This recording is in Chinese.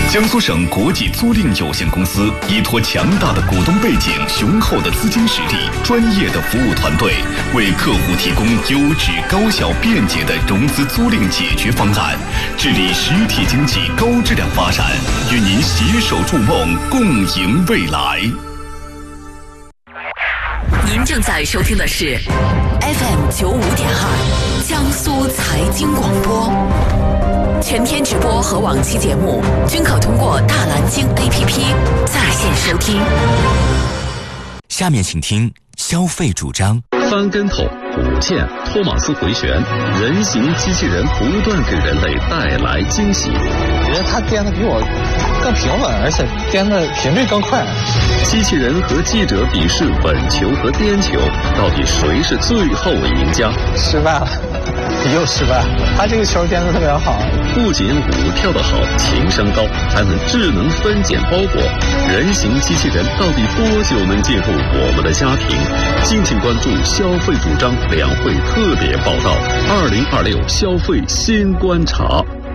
江苏省国际租赁有限公司依托强大的股东背景、雄厚的资金实力、专业的服务团队，为客户提供优质、高效、便捷的融资租赁解决方案，致力实体经济高质量发展，与您携手筑梦，共赢未来。 您正在收听的是 FM95.2 江苏财经广播，全天直播和往期节目均可通过大蓝鲸 APP 在线收听。 下面请听消费主张。 翻跟头、鼓剑、托马斯回旋，人形机器人不断给人类带来惊喜。 我觉得它颠的比我更平稳，而且颠的频率更快。 机器人和记者比试稳球和颠球，到底谁是最后赢家？ 失败了，又失败了。他这个球颠得特别好， 不仅舞跳得好，情商高，还能智能分拣包裹。人形机器人到底多久能进入我们的家庭？敬请关注消费主张两会特别报道，2026消费新观察。